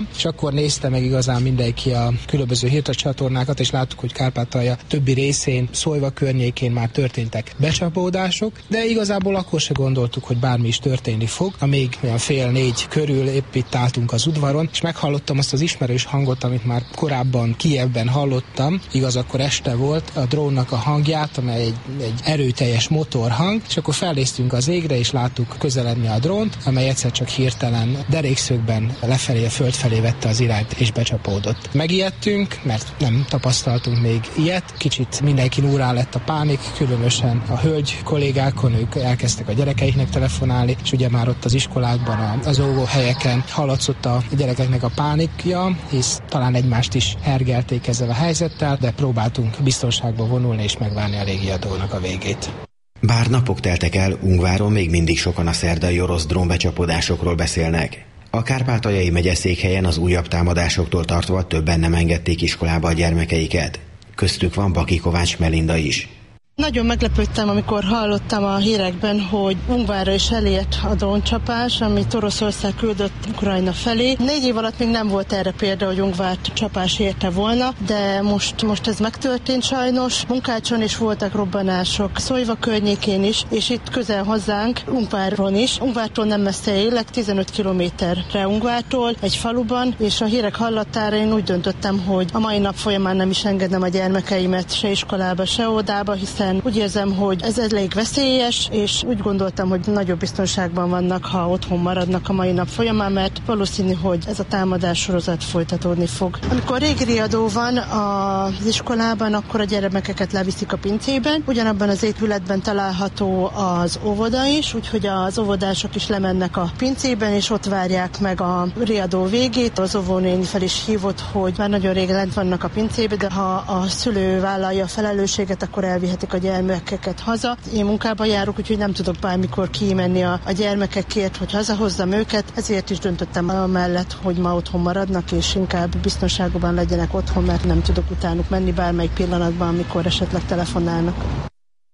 És akkor nézte meg igazán mindenki a különböző hírcsatornákat, és láttuk, hogy Kárpátalja többi részén, Szolyva környékén már történtek becsapódások, de igazából akkor se gondoltuk, hogy bármi is történni fog. Amíg olyan 3:30 körül épp itt álltunk az udvaron, és meghallottam azt az ismerős hangot, amit már korábban Kijevben hallottam. Igaz, akkor este volt, a drónnak a hangját, amely egy erőteljes motorhang, és akkor felnéztünk az égre, és láttuk közeledni a drónt, amely egyszer csak hirtelen derékszögben lefelé, a föld felé vette az irányt, és becsapódott. Megijedtünk, mert nem tapasztaltunk még ilyet. Kicsit mindenki úrá lett a pánik, különösen a hölgy kollégákon, ők elkezdtek a gyerekeiknek telefonálni, és ugye már ott az iskolákban, az óvóhelyeken hallatszott a gyerekeknek a pánikja, hisz talán egymást is hergelték ezzel a helyzettel, de próbáltunk biztonságba vonulni és megvárni a légiadónak a végét. Bár napok teltek el, Ungváron még mindig sokan a szerdai orosz drónbecsapódásokról beszélnek. A Kárpátaljai megyeszékhelyen az újabb támadásoktól tartva többen nem engedték iskolába a gyermekeiket. Köztük van Baki Kovács Melinda is. Nagyon meglepődtem, amikor hallottam a hírekben, hogy Ungvárra is elért a dróncsapás, amit Oroszország küldött Ukrajna felé. 4 év alatt még nem volt erre példa, hogy Ungvárt csapás érte volna, de most ez megtörtént sajnos. Munkácson is voltak robbanások, Szolyva környékén is, és itt közel hozzánk, Ungváron is. Ungvártól nem messze élek, 15 kilométerre Ungvártól, egy faluban, és a hírek hallatára én úgy döntöttem, hogy a mai nap folyamán nem is engedem a gyermekeimet se iskolába, se óvodába, hiszen úgy érzem, hogy ez elég veszélyes, és úgy gondoltam, hogy nagyobb biztonságban vannak, ha otthon maradnak a mai nap folyamán, mert valószínű, hogy ez a támadás sorozat folytatódni fog. Amikor régi riadó van az iskolában, akkor a gyermekeket leviszik a pincében. Ugyanabban az épületben található az óvoda is, úgyhogy az óvodások is lemennek a pincében, és ott várják meg a riadó végét. Az óvónéni fel is hívott, hogy már nagyon régen lent vannak a pincébe, de ha a szülő vállalja a felelősséget, akkor elvihetik a gyermekeket haza. Én munkába járok, úgyhogy nem tudok bármikor kimenni a gyermekekért, hogy hazahozzam őket, ezért is döntöttem amellett, hogy ma otthon maradnak, és inkább biztonságban legyenek otthon, mert nem tudok utánuk menni bármelyik pillanatban, amikor esetleg telefonálnak.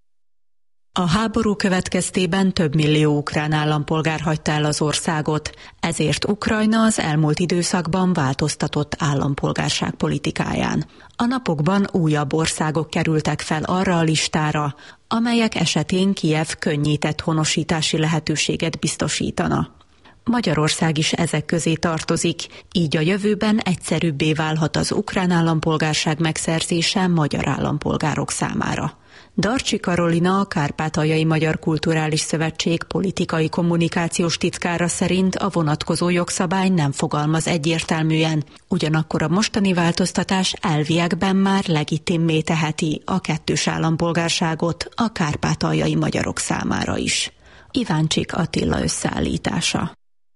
A háború következtében több millió ukrán állampolgár hagyta el az országot, ezért Ukrajna az elmúlt időszakban változtatott állampolgárság politikáján. A napokban újabb országok kerültek fel arra a listára, amelyek esetén Kijev könnyített honosítási lehetőséget biztosítana. Magyarország is ezek közé tartozik, így a jövőben egyszerűbbé válhat az ukrán állampolgárság megszerzése magyar állampolgárok számára. Darcsi Karolina, a Kárpátaljai Magyar Kulturális Szövetség politikai kommunikációs titkára szerint a vonatkozó jogszabály nem fogalmaz egyértelműen, ugyanakkor a mostani változtatás elviekben már legitimmé teheti a kettős állampolgárságot a kárpátaljai magyarok számára is. Iváncsik Attila összeállítása.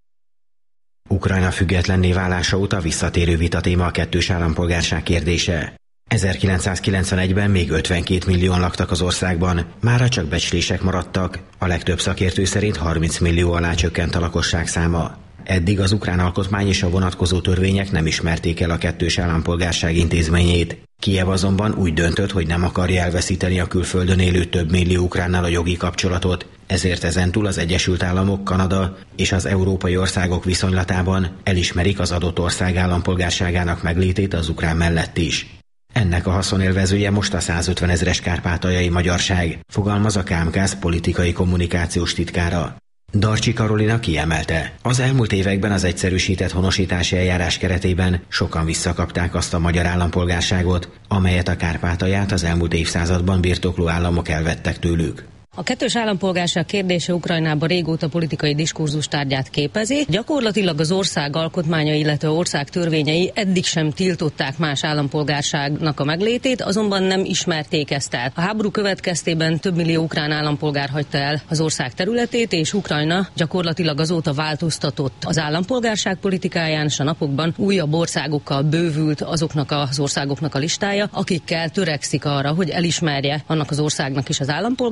Ukrajna függetlenné válása óta visszatérő vitatéma a kettős állampolgárság kérdése. 1991-ben még 52 millióan laktak az országban, mára csak becslések maradtak, a legtöbb szakértő szerint 30 millió alá csökkent a lakosság száma. Eddig az ukrán alkotmány és a vonatkozó törvények nem ismerték el a kettős állampolgárság intézményét. Kijev azonban úgy döntött, hogy nem akarja elveszíteni a külföldön élő több millió ukránnal a jogi kapcsolatot, ezért ezentúl az Egyesült Államok, Kanada és az európai országok viszonylatában elismerik az adott ország állampolgárságának meglétét az ukrán mellett is. Ennek a haszonélvezője most a 150 000-es kárpátaljai magyarság, fogalmaz a KMKZ politikai kommunikációs titkára. Darcsi Karolina kiemelte, az elmúlt években az egyszerűsített honosítási eljárás keretében sokan visszakapták azt a magyar állampolgárságot, amelyet a Kárpátalját az elmúlt évszázadban birtokló államok elvettek tőlük. A kettős állampolgárság kérdése Ukrajnában régóta politikai diskurzus tárgyát képezi. Gyakorlatilag az ország alkotmánya, illetve ország törvényei eddig sem tiltották más állampolgárságnak a meglétét, azonban nem ismerték ezt el. A háború következtében több millió ukrán állampolgár hagyta el az ország területét, és Ukrajna gyakorlatilag azóta változtatott az állampolgárság politikáján, és a napokban újabb országokkal bővült azoknak az országoknak a listája, akikkel törekszik arra, hogy elismerje annak az országnak is az állampolgárságát,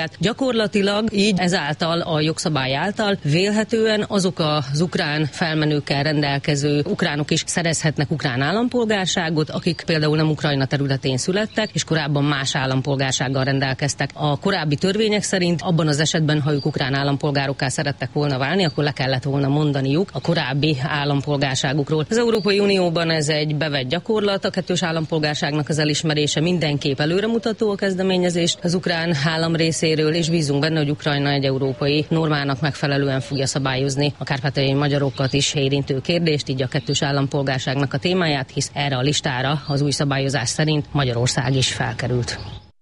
Tehát gyakorlatilag így ezáltal a jogszabály által vélhetően azok az ukrán felmenőkkel rendelkező ukránok is szerezhetnek ukrán állampolgárságot, akik például nem Ukrajna területén születtek, és korábban más állampolgársággal rendelkeztek. A korábbi törvények szerint abban az esetben, ha ők ukrán állampolgárokká szerettek volna válni, akkor le kellett volna mondaniuk a korábbi állampolgárságukról. Az Európai Unióban ez egy bevett gyakorlat, a kettős állampolgárságnak az elismerése mindenképp előremutató a kezdeményezés az ukrán állam részéről, és bízunk benne, hogy Ukrajna egy európai normának megfelelően fogja szabályozni a kárpátaljai magyarokat is érintő kérdést, így a kettős állampolgárságnak a témáját, hisz erre a listára az új szabályozás szerint Magyarország is felkerült.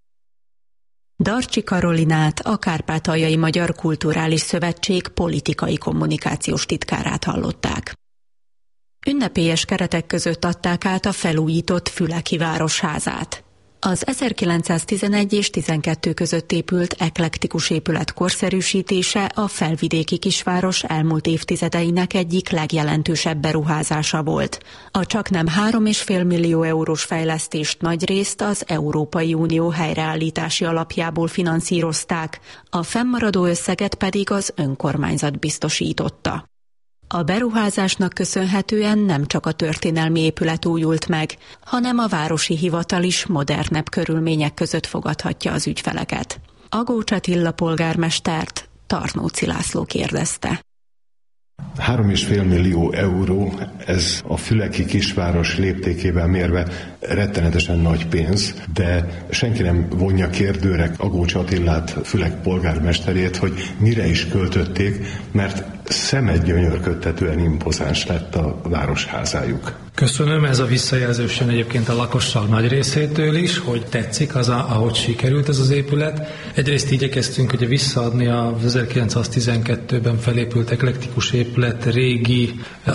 Darcsi Karolinát, a Kárpátaljai Magyar Kulturális Szövetség politikai kommunikációs titkárát hallották. Ünnepélyes keretek között adták át a felújított Füleki városházát. Az 1911 és 12 között épült eklektikus épület korszerűsítése a felvidéki kisváros elmúlt évtizedeinek egyik legjelentősebb beruházása volt. A csaknem 3,5 millió eurós fejlesztést nagyrészt az Európai Unió helyreállítási alapjából finanszírozták, a fennmaradó összeget pedig az önkormányzat biztosította. A beruházásnak köszönhetően nem csak a történelmi épület újult meg, hanem a városi hivatal is modernebb körülmények között fogadhatja az ügyfeleket. Agócs Attila polgármestert Tarnóci László kérdezte. 3,5 millió euró, ez a füleki kisváros léptékével mérve rettenetesen nagy pénz, de senki nem vonja kérdőre Agócs Attilát, Fülek polgármesterét, hogy mire is költötték, mert szemedgyönyörködtetően impozáns lett a városházájuk. Köszönöm, ez a visszajelzősen egyébként a lakosság nagy részétől is, hogy tetszik az, ahogy sikerült ez az épület. Egyrészt igyekeztünk ugye visszaadni az 1912-ben felépült eklektikus épület régi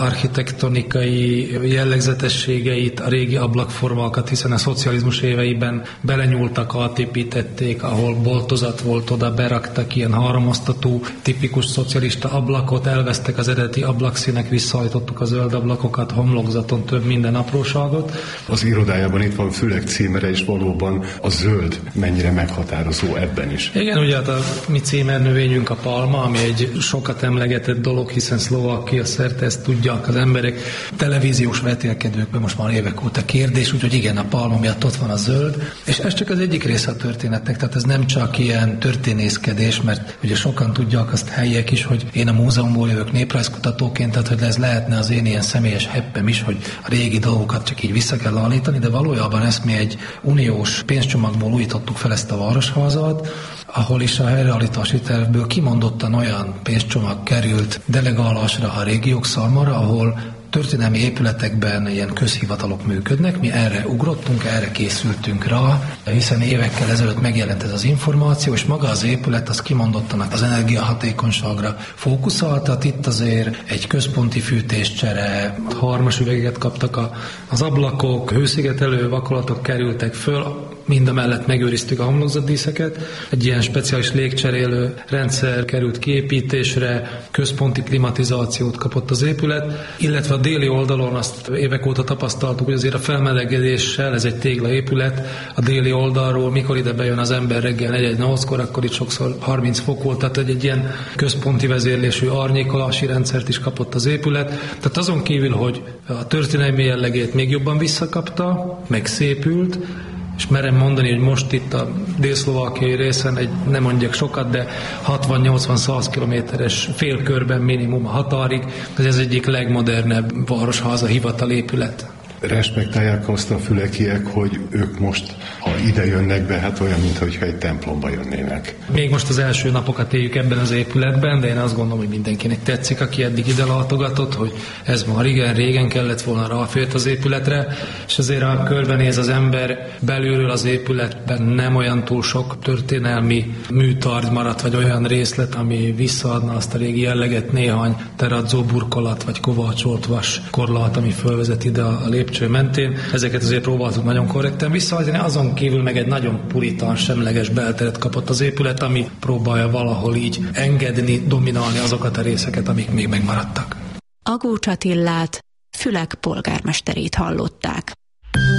architektonikai jellegzetességeit, a régi ablakformákat, hiszen a szocializmus éveiben belenyúltak, átépítették, ahol boltozat volt, oda beraktak ilyen háromosztatú, tipikus szocialista ablakot, elvesztek az eredeti ablakszínek, visszahajtottuk a zöld ablakokat, homlokzaton több minden apróságot. Az irodájában itt van Fülek címere, és valóban a zöld mennyire meghatározó ebben is. Igen, ugye hát a mi címernövényünk a palma, ami egy sokat emlegetett dolog, hiszen Szlovákia szerte ezt tudják az emberek. Televíziós vetélkedőkben most már évek óta kérdés, úgyhogy igen, a palma miatt ott van a zöld, és ez csak az egyik része a történetnek, tehát ez nem csak ilyen történészkedés, mert ugye sokan tudják azt helyiek is, hogy én a múzeumból jövök néprajzkutatóként, tehát hogy ez lehetne az én ilyen személyes heppem is, hogy a régi dolgokat csak így vissza kell állítani, de valójában ezt mi egy uniós pénzcsomagból újítottuk fel ezt a városházat, ahol is a helyreállítási tervből kimondottan olyan pénzcsomag került delegálásra a régiók számára, ahol történelmi épületekben ilyen közhivatalok működnek, mi erre ugrottunk, erre készültünk rá, hiszen évekkel ezelőtt megjelent ez az információ, és maga az épület az kimondottan az energiahatékonyságra fókuszált, tehát itt azért egy központi fűtéscsere, harmas üvegeket kaptak az ablakok, hőszigetelő vakolatok kerültek föl, mindamellett megőriztük a homlokzatdíszeket, egy ilyen speciális légcserélő rendszer került kiépítésre, központi klimatizációt kapott az épület, illetve a déli oldalon azt évek óta tapasztaltuk, hogy azért a felmelegedéssel, ez egy téglaépület, a déli oldalról, mikor ide bejön az ember reggel 4-8-kor, akkor itt sokszor 30 fok volt, tehát egy ilyen központi vezérlésű árnyékolási rendszert is kapott az épület. Tehát azon kívül, hogy a történelmi jellegét még jobban visszakapta, megszépült, és merem mondani, hogy most itt a dél-szlovákiai részen nem mondjak sokat, de 60-80-100 kilométeres félkörben minimum a határig, ez egyik legmodernebb városháza hivatalépület. Respektálják azt a fülekiek, hogy ők most, ha ide jönnek be, hát olyan, mintha egy templomba jönnének. Még most az első napokat éljük ebben az épületben, de én azt gondolom, hogy mindenkinek tetszik, aki eddig ide látogatott, hogy ez már régen kellett volna, ráfért az épületre, és azért ha körbenéz az ember, belülről az épületben nem olyan túl sok történelmi műtárgy maradt, vagy olyan részlet, ami visszaadna azt a régi jelleget, néhány teradzó burkolat, vagy kovácsolt vas korlát, ami fölvezet ide a lépcső mentén. Ezeket azért próbáltuk nagyon korrekten visszaadni, azon kívül meg egy nagyon puritán, semleges belteret kapott az épület, ami próbálja valahol így engedni, dominálni azokat a részeket, amik még megmaradtak. Agócs Attilát, Fülek polgármesterét hallották.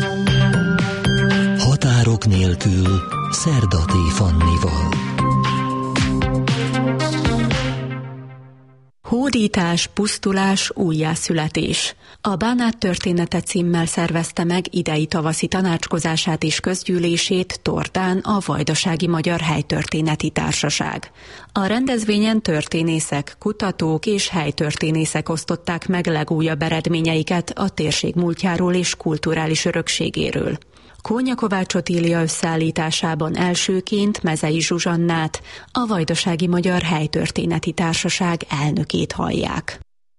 Határok nélkül Szerdaté Fannival. Hódítás, pusztulás, újjászületés. A Bánát története címmel szervezte meg idei tavaszi tanácskozását és közgyűlését Tordán a Vajdasági Magyar Helytörténeti Társaság. A rendezvényen történészek, kutatók és helytörténészek osztották meg legújabb eredményeiket a térség múltjáról és kulturális örökségéről. Kónya Kovács Otília összeállításában elsőként Mezei Zsuzsannát, a Vajdasági Magyar Helytörténeti Társaság elnökét hallják.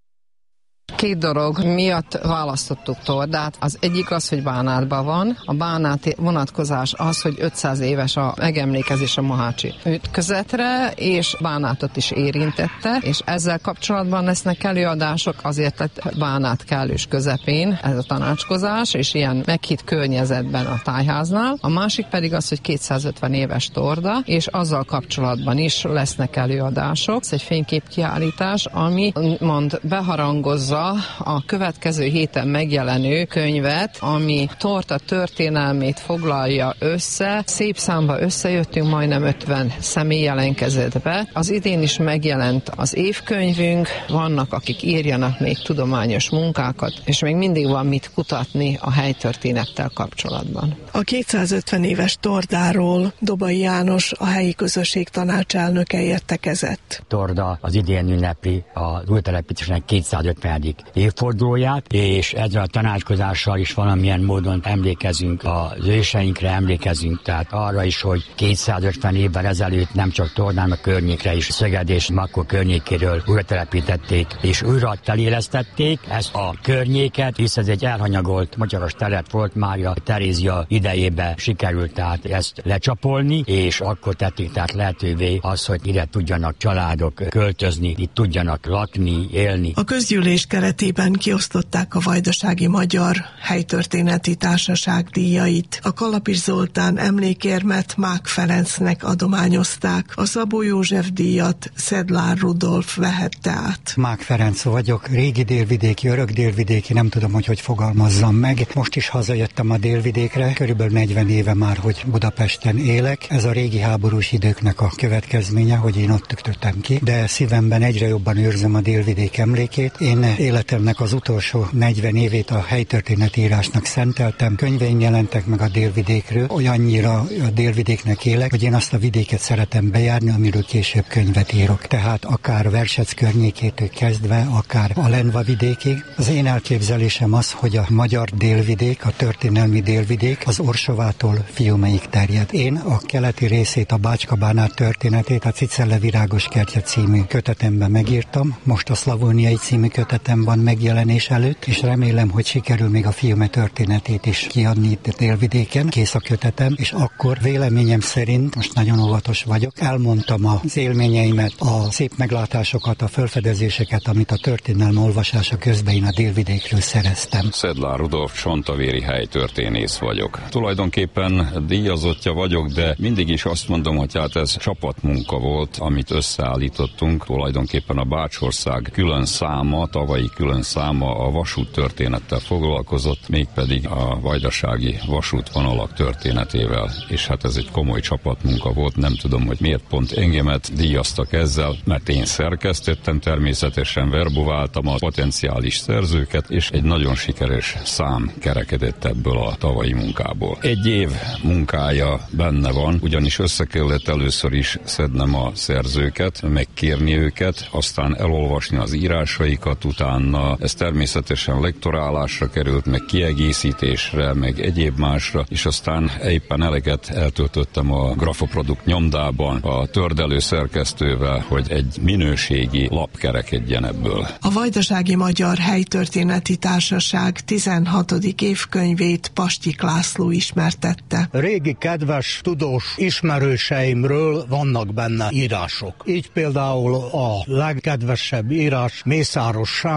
Két dolog miatt választottuk Tordát. Az egyik az, hogy Bánátban van. A bánáti vonatkozás az, hogy 500 éves a megemlékezés a mohácsi ütközetre, és Bánátot is érintette, és ezzel kapcsolatban lesznek előadások, azért lett Bánát kellős közepén ez a tanácskozás, és ilyen meghitt környezetben a tájháznál. A másik pedig az, hogy 250 éves Torda, és azzal kapcsolatban is lesznek előadások. Ez egy fényképkiállítás, ami mond beharangozza a következő héten megjelenő könyvet, ami Torda történelmét foglalja össze. Szép számba összejöttünk, majdnem 50 személy jelentkezett be. Az idén is megjelent az évkönyvünk, vannak, akik írjanak még tudományos munkákat, és még mindig van mit kutatni a helytörténettel kapcsolatban. A 250 éves Tordáról Dobai János, a helyi közösség tanácselnöke értekezett. Torda az idén ünnepli az újtelepítésnek 250. évfordulóját, és ezzel a tanácskozással is valamilyen módon emlékezünk az őseinkre, emlékezünk tehát arra is, hogy 250 évvel ezelőtt nem csak Tordán, a környékre is Szöged és Makó környékéről újra telepítették, és újra felélesztették ezt a környéket, hisz ez egy elhanyagolt magyaros terület volt, Mária Terézia idejében sikerült tehát ezt lecsapolni, és akkor tették tehát lehetővé az, hogy ide tudjanak családok költözni, itt tudjanak lakni, élni. A közgyűlés keretében kiosztották a Vajdasági Magyar Helytörténeti Társaság díjait. A Kalapis Zoltán emlékérmet Mák Ferencnek adományozták. A Szabó József díjat Szedlár Rudolf vehette át. Mák Ferenc vagyok, régi délvidéki, örök délvidéki, nem tudom, hogy fogalmazzam meg. Most is hazajöttem a délvidékre, körülbelül 40 éve már, hogy Budapesten élek. Ez a régi háborús időknek a következménye, hogy én ott tükröttem ki, de szívemben egyre jobban őrzöm a délvidék emlékét. Én életemnek az utolsó 40 évét a helytörténetírásnak szenteltem. Könyveim jelentek meg a délvidékről, olyannyira a délvidéknek élek, hogy én azt a vidéket szeretem bejárni, amiről később könyvet írok. Tehát akár Versec környékétől kezdve, akár a Lendva vidékig. Az én elképzelésem az, hogy a magyar délvidék, a történelmi délvidék az Orsovától Fiumeig terjed. Én a keleti részét, a Bácska-Bánát történetét a Cicelle Virágos kertje című kötetemben megírtam. Most a Szlavóniai című kötetem van megjelenés előtt, és remélem, hogy sikerül még a Fiume történetét is kiadni itt a délvidéken. Kész a kötetem, és akkor véleményem szerint, most nagyon óvatos vagyok, elmondtam az élményeimet, a szép meglátásokat, a felfedezéseket, amit a történelmi olvasása közben én a délvidékről szereztem. Szedlár Rudolf csontavéri helytörténész vagyok. Tulajdonképpen díjazottja vagyok, de mindig is azt mondom, hogy hát ez csapatmunka volt, amit összeállítottunk. Tulajdonképpen a Bácsország külön száma, tavalyi külön száma a vasút történettel foglalkozott, mégpedig a vajdasági vasútvonalak történetével. És hát ez egy komoly csapatmunka volt, nem tudom, hogy miért pont engemet díjaztak ezzel, mert én szerkesztettem, természetesen verbuváltam a potenciális szerzőket, és egy nagyon sikeres szám kerekedett ebből a tavalyi munkából. Egy év munkája benne van, ugyanis össze kellett először is szednem a szerzőket, megkérni őket, aztán elolvasni az írásaikat, utána ez természetesen lektorálásra került, meg kiegészítésre, meg egyéb másra, és aztán éppen eleget eltöltöttem a Grafoprodukt nyomdában a tördelő szerkesztővel, hogy egy minőségi lap kerekedjen ebből. A Vajdasági Magyar Helytörténeti Társaság 16. évkönyvét Pastyik László ismertette. Régi kedves tudós ismerőseimről vannak benne írások. Így például a legkedvesebb írás Mészáros Sándor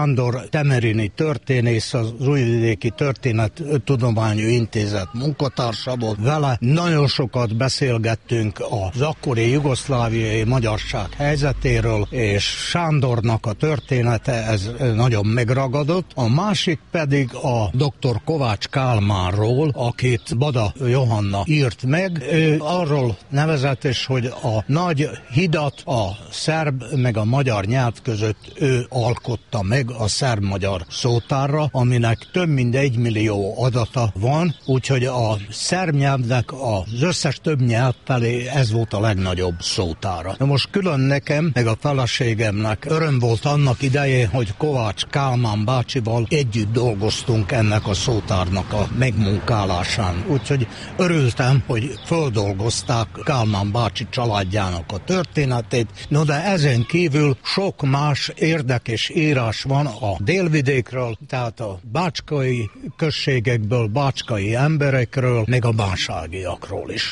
Sándor Temerini történész, az Újvidéki Történettudományi Intézet munkatársa volt. Vele nagyon sokat beszélgettünk az akkori jugoszláviai magyarság helyzetéről, és Sándornak a története, ez nagyon megragadott. A másik pedig a dr. Kovács Kálmánról, akit Bada Johanna írt meg. Ő arról nevezetes, hogy a nagy hidat a szerb meg a magyar nyelv között ő alkotta meg a szerb-magyar szótárra, aminek több mint 1 millió adata van, úgyhogy a szerb nyelvnek az összes több nyelv felé ez volt a legnagyobb szótára. Na most külön nekem, meg a feleségemnek öröm volt annak idején, hogy Kovács Kálmán bácsival együtt dolgoztunk ennek a szótárnak a megmunkálásán. Úgyhogy örültem, hogy földolgozták Kálmán bácsi családjának a történetét, no de ezen kívül sok más érdekes írás van a délvidékről, tehát a bácskai községekből, bácskai emberekről, meg a bánságiakról is.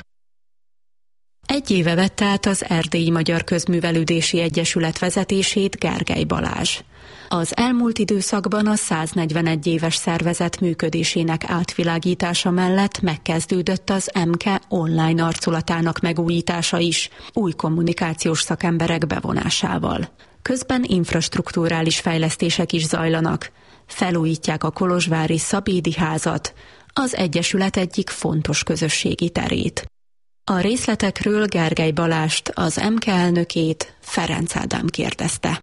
Egy éve vette át az Erdélyi Magyar Közművelődési Egyesület vezetését Gergely Balázs. Az elmúlt időszakban a 141 éves szervezet működésének átvilágítása mellett megkezdődött az MKE online arculatának megújítása is, új kommunikációs szakemberek bevonásával. Közben infrastrukturális fejlesztések is zajlanak. Felújítják a kolozsvári Szabédi házat, az Egyesület egyik fontos közösségi terét. A részletekről Gergely Balást, az MKE elnökét, Ferenc Ádám kérdezte.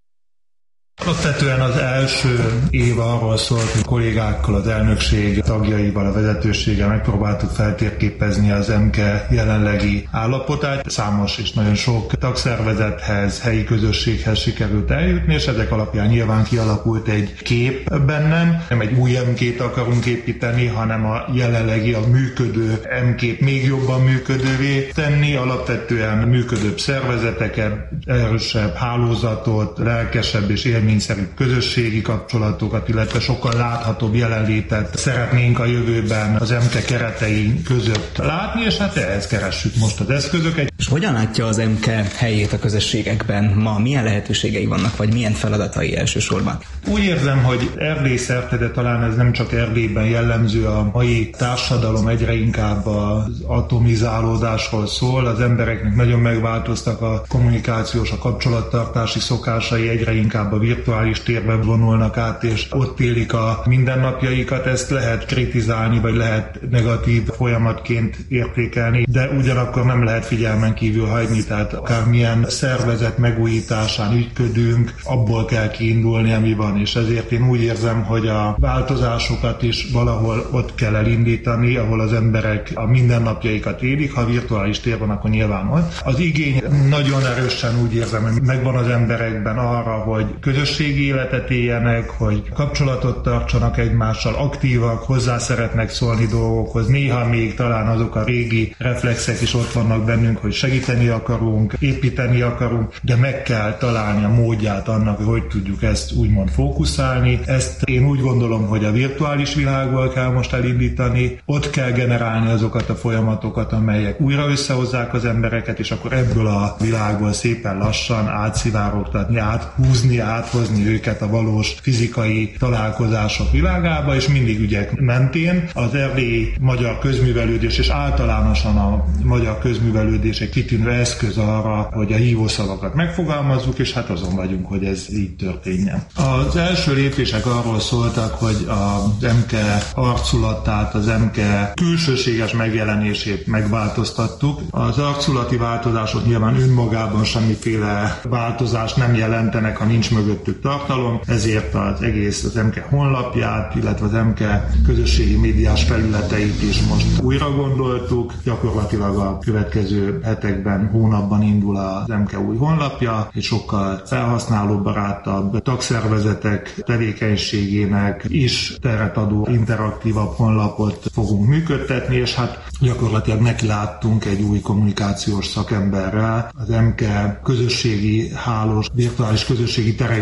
Alapvetően az első év arról szólt, hogy kollégákkal, az elnökség tagjaival, a vezetőséggel megpróbáltuk feltérképezni az MKE jelenlegi állapotát. Számos és nagyon sok tagszervezethez, helyi közösséghez sikerült eljutni, és ezek alapján nyilván kialakult egy kép bennem. Nem egy új MK-t akarunk építeni, hanem a jelenlegi, a működő MK-t még jobban működővé tenni, alapvetően működőbb szervezeteket, erősebb hálózatot, lelkesebb és élményszerűbb közösségi kapcsolatokat, illetve sokkal láthatóbb jelenlétet szeretnénk a jövőben az MKE keretei között látni, és hát ehhez keressük most az eszközöket. És hogyan látja az MKE helyét a közösségekben ma? Milyen lehetőségei vannak, vagy milyen feladatai elsősorban? Úgy érzem, hogy Erdély szerte, de talán ez nem csak Erdélyben jellemző, a mai társadalom egyre inkább az atomizálódásról szól. Az embereknek nagyon megváltoztak a kommunikációs, a kapcsolattartási szokásai, egyre inkább a virtuális térbe vonulnak át, és ott élik a mindennapjaikat. Ezt lehet kritizálni, vagy lehet negatív folyamatként értékelni, de ugyanakkor nem lehet figyelmen kívül hagyni, tehát akármilyen szervezet megújításán ügyködünk, abból kell kiindulni, ami van, és ezért én úgy érzem, hogy a változásokat is valahol ott kell elindítani, ahol az emberek a mindennapjaikat élik, ha virtuális tér van, akkor nyilván ott. Az igény nagyon erősen úgy érzem, hogy megvan az emberekben arra, hogy közösségi életet éljenek, hogy kapcsolatot tartsanak egymással, aktívak, hozzá szeretnek szólni dolgokhoz. Néha még talán azok a régi reflexek is ott vannak bennünk, hogy segíteni akarunk, építeni akarunk, de meg kell találni a módját annak, hogy tudjuk ezt úgymond fókuszálni. Ezt én úgy gondolom, hogy a virtuális világból kell most elindítani, ott kell generálni azokat a folyamatokat, amelyek újra összehozzák az embereket, és akkor ebből a világból szépen lassan átszivárogtatni, áthúzni, áthozni őket a valós fizikai találkozások világába, és mindig ügyek mentén. Az erdélyi magyar közművelődés és általánosan a magyar közművelődés egy kitűnő eszköz arra, hogy a hívószavakat megfogalmazzuk, és hát azon vagyunk, hogy ez így történjen. Az első lépések arról szóltak, hogy az MKE arculatát, az MKE külsőséges megjelenését megváltoztattuk. Az arculati változások nyilván önmagában semmiféle változást nem jelentenek, ha nincs mögöttük tartalom, ezért az MKE honlapját, illetve az MKE közösségi médiás felületeit is most újra gondoltuk. Gyakorlatilag a következő hetekben, hónapban indul az MKE új honlapja, és sokkal felhasználóbarátabb, tagszervezetek tevékenységének is teret adó interaktívabb honlapot fogunk működtetni, és hát gyakorlatilag nekiláttunk egy új kommunikációs szakemberrel az MKE közösségi hálós, virtuális közösségi terekben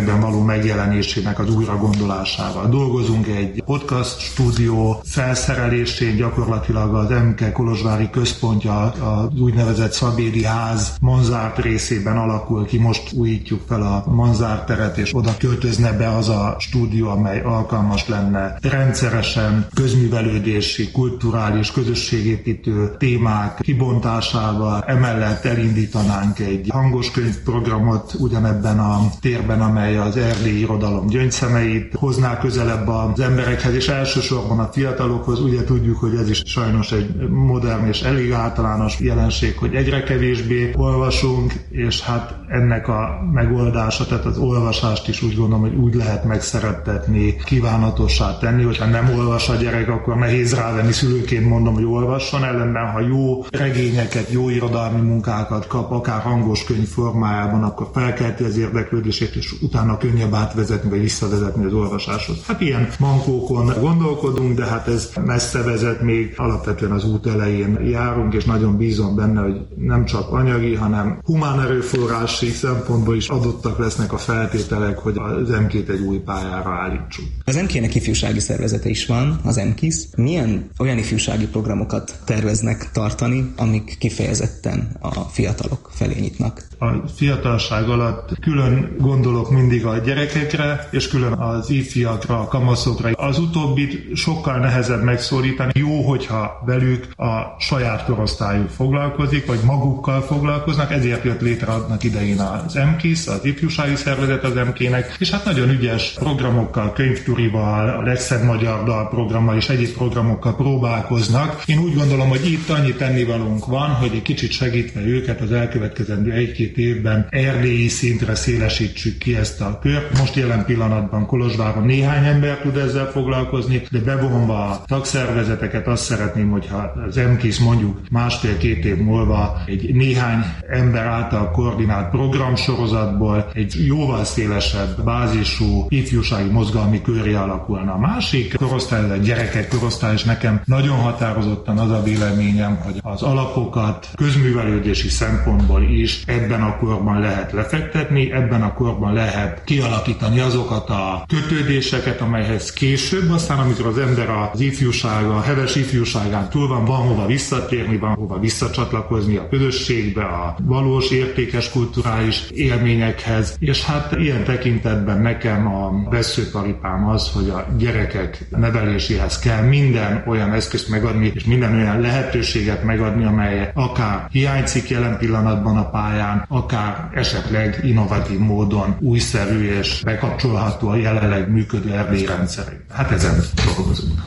könyvekben való megjelenésének az újragondolásával. Dolgozunk egy podcast stúdió felszerelésén, gyakorlatilag az MK Kolozsvári központja az úgynevezett Szabédi ház Manzárt részében alakul ki. Most újítjuk fel a Manzárt teret, és oda költözne be az a stúdió, amely alkalmas lenne rendszeresen közművelődési, kulturális, közösségépítő témák kibontásával. Emellett elindítanánk egy hangoskönyvprogramot ugyanebben a térben, amely az erdélyi irodalom gyöngyszemeit hozná közelebb az emberekhez, és elsősorban a fiatalokhoz. Ugye tudjuk, hogy ez is sajnos egy modern és elég általános jelenség, hogy egyre kevésbé olvasunk, és hát ennek a megoldása, tehát az olvasást is úgy gondolom, hogy úgy lehet megszerettetni, kívánatossá tenni, hogyha nem olvas a gyerek, akkor nehéz rávenni, szülőként mondom, hogy olvasson, ellenben ha jó regényeket, jó irodalmi munkákat kap, akár hangos könyv formájában, akkor felkelti az érdeklődését, és utána könnyebb átvezetni, vagy visszavezetni az olvasáshoz. Hát ilyen mankókon gondolkodunk, de hát ez messze vezet, még alapvetően az út elején járunk, és nagyon bízom benne, hogy nem csak anyagi, hanem humán erőforrási szempontból is adottak lesznek a feltételek, hogy az MK-t egy új pályára állítsuk. Az MK-nek ifjúsági szervezete is van, az MKIS. Milyen olyan ifjúsági programokat terveznek tartani, amik kifejezetten a fiatalok felé nyitnak? A fiatalság alatt külön gondolok mindig a gyerekekre, és külön az ifjakra, a kamaszokra. Az utóbbit sokkal nehezebb megszólítani. Jó, hogyha velük a saját korosztályuk foglalkozik, vagy magukkal foglalkoznak, ezért jött létre annak idején az MKIS, az ifjúsági szervezet az MK-nek, és hát nagyon ügyes programokkal, könyvturival, a Legszebb Magyar Dal programmal és egyéb programokkal próbálkoznak. Én úgy gondolom, hogy itt annyi tennivalónk van, hogy egy kicsit segítve őket az elkövetkezendő 1-2 évben erdélyi szintre szélesítsük ki ezt a kört. Most jelen pillanatban Kolozsváron néhány ember tud ezzel foglalkozni, de bevonva a tagszervezeteket azt szeretném, hogyha az MKIS mondjuk 1,5-2 év múlva egy néhány ember által koordinált programsorozatból egy jóval szélesebb bázisú ifjúsági mozgalmi köré alakulna. A másik korosztály, a gyerekek korosztály, és nekem nagyon határozottan az a véleményem, hogy az alapokat közművelődési szempontból is ebben a korban lehet lefektetni, ebben a korban lehet kialakítani azokat a kötődéseket, amelyhez később, aztán amikor az ember az ifjúsága, a heves ifjúságán túl van hova visszatérni, van hova visszacsatlakozni a közösségbe, a valós értékes kulturális élményekhez, és hát ilyen tekintetben nekem a vesszőparipám az, hogy a gyerekek neveléséhez kell minden olyan eszközt megadni, és minden olyan lehetőséget megadni, amely akár hiányzik jelen pillanatban a pályán, akár esetleg innovatív módon újszerű és bekapcsolható a jelenleg működő erdélyi rendszerek. Hát ezen dolgozunk.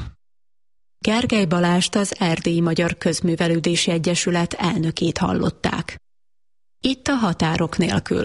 Gergely Balást, az Erdélyi Magyar Közművelődési Egyesület elnökét hallották. Itt a határok nélkül.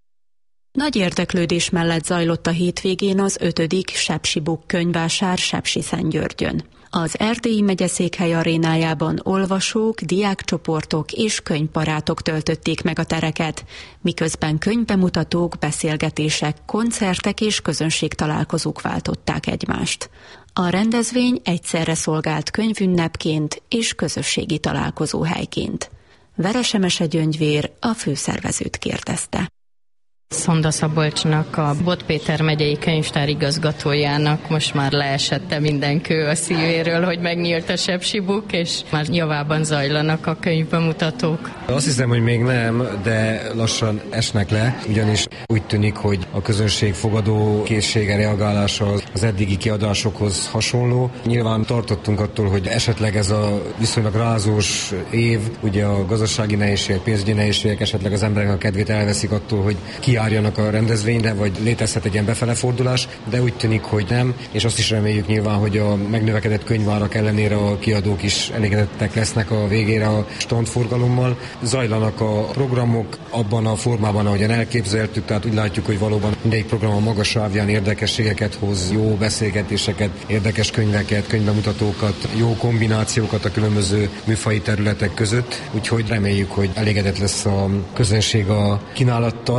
Nagy érdeklődés mellett zajlott a hétvégén az 5. Sepsi-Book könyvvásár Sepsiszentgyörgyön. Az Erdélyi megyeszékhely arénájában olvasók, diákcsoportok és könyvbarátok töltötték meg a tereket, miközben könyvbemutatók, beszélgetések, koncertek és közönségtalálkozók váltották egymást. A rendezvény egyszerre szolgált könyvünnepként és közösségi találkozóhelyként. Veresemese Gyöngyvér a főszervezőt kérdezte. Szonda Szabolcsnak, a Bot Péter megyei könyvtár igazgatójának most már leesette minden kő a szívéről, hogy megnyílt a Sepsi-Book, és már javában zajlanak a könyvbemutatók. Azt hiszem, hogy még nem, de lassan esnek le, ugyanis úgy tűnik, hogy a közönség fogadó készsége, reagálása az eddigi kiadásokhoz hasonló. Nyilván tartottunk attól, hogy esetleg ez a viszonylag rázós év, ugye a gazdasági nehézségek, pénzügyi nehézségek esetleg az emberek a kedvét elveszik attól, hogy kiárjanak a rendezvényre, vagy létezhet egy ilyen befele fordulás, de úgy tűnik, hogy nem, és azt is reméljük nyilván, hogy a megnövekedett könyvárak ellenére a kiadók is elégedettek lesznek a végére a standforgalommal. Zajlanak a programok abban a formában, ahogyan elképzeltük, tehát úgy látjuk, hogy valóban mindegyik program a magas sávján érdekességeket hoz, jó beszélgetéseket, érdekes könyveket, könyvbemutatókat, jó kombinációkat a különböző műfaji területek között, úgyhogy reméljük, hogy elégedett lesz a közönség a kínálattal, és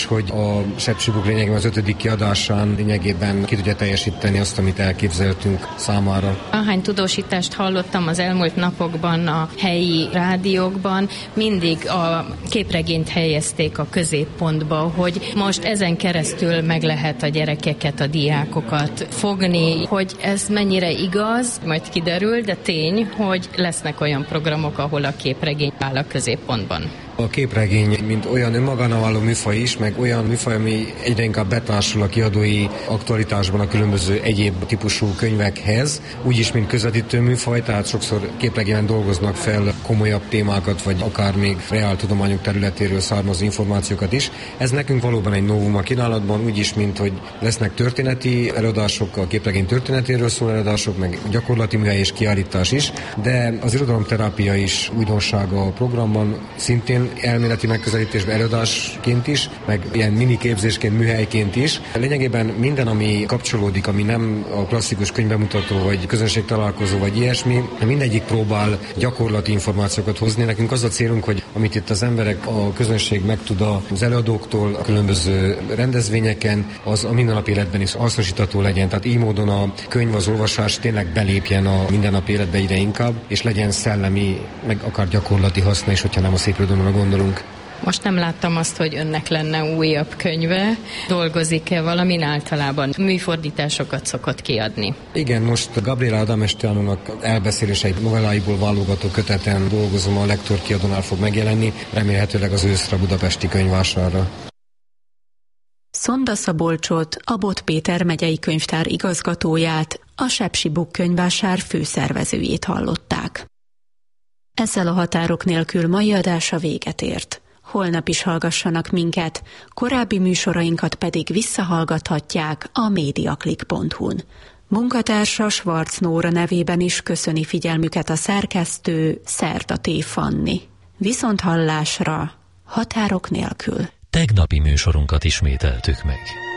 és hogy a Sepsibuk lényegében az 5. kiadásán lényegében ki tudja teljesíteni azt, amit elképzeltünk számára. Ahány tudósítást hallottam az elmúlt napokban a helyi rádiókban, mindig a képregényt helyezték a középpontba, hogy most ezen keresztül meg lehet a gyerekeket, a diákokat fogni, hogy ez mennyire igaz, majd kiderül, de tény, hogy lesznek olyan programok, ahol a képregény áll a középpontban. A képregény, mint olyan önmagánál való műfaj is, meg olyan műfaj, ami egyre inkább betársul a kiadói aktualitásban a különböző egyéb típusú könyvekhez, úgyis, mint közvetítő műfaj, tehát sokszor képregényen dolgoznak fel komolyabb témákat, vagy akár még reáltudományok területéről származó információkat is. Ez nekünk valóban egy novum a kínálatban, úgyis, mint hogy lesznek történeti előadások, a képregény történetéről szóló előadások, meg gyakorlati műhely és kiállítás is, de az irodalomterápia is újdonsága a programban, szintén elméleti megközelítésben előadásként is, meg ilyen mini képzésként, műhelyként is. Lényegében minden, ami kapcsolódik, ami nem a klasszikus könyvbemutató, vagy közönségtalálkozó, vagy ilyesmi, mindegyik próbál gyakorlati információkat hozni. Nekünk az a célunk, hogy amit itt az emberek, a közönség megtud az előadóktól, a különböző rendezvényeken, az a mindennapi életben is hasznosítható legyen. Tehát így módon a könyv, az olvasás tényleg belépjen a mindennapi életbe ide inkább, és legyen szellemi, meg akár gyakorlati haszna is, hogyha nem a szép irodalomra gondolunk. Most nem láttam azt, hogy önnek lenne újabb könyve. Dolgozik-e valamin? Általában műfordításokat szokott kiadni? Igen, most Gabriela Adamestianónak elbeszélései novelláiból válogató köteten dolgozom, a Lektor kiadónál fog megjelenni, remélhetőleg az őszre budapesti könyvvásárra. Szonda Szabolcsot, a Bot Péter megyei könyvtár igazgatóját, a Sepsibuk könyvvásár főszervezőjét hallották. Ezzel a Határok nélkül mai adása véget ért. Holnap is hallgassanak minket, korábbi műsorainkat pedig visszahallgathatják a mediaclick.hu-n. Munkatársa Schwarz Nóra nevében is köszöni figyelmüket a szerkesztő Szerda T. Fanni. Viszonthallásra, Határok nélkül. Tegnapi műsorunkat ismételtük meg.